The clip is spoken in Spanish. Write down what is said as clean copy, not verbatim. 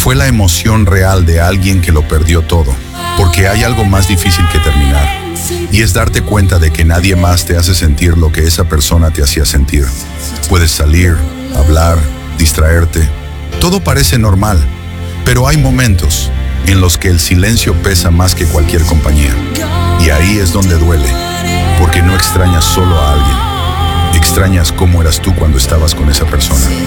Fue la emoción real de alguien que lo perdió todo, porque hay algo más difícil que terminar, y es darte cuenta de que nadie más te hace sentir lo que esa persona te hacía sentir. Puedes salir, hablar, distraerte, todo parece normal, pero hay momentos en los que el silencio pesa más que cualquier compañía, y ahí es donde duele, porque no extrañas solo a alguien, extrañas cómo eras tú cuando estabas con esa persona.